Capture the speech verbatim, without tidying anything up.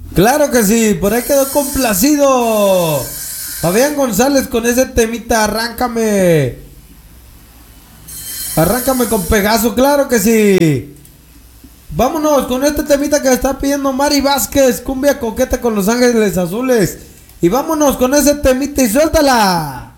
Claro que sí, por ahí quedó complacido Fabián González con ese temita. Arráncame. Arráncame con Pegaso, claro que sí. Vámonos con este temita que está pidiendo Mari Vázquez, cumbia coqueta con Los Ángeles Azules. Y vámonos con ese temita y suéltala.